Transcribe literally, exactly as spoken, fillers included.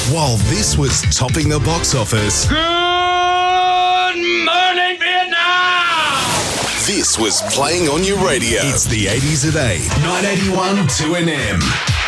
While this was topping the box office, Good morning, Vietnam! this was playing on your radio. It's the eighties at eight, nine eighty-one two N M.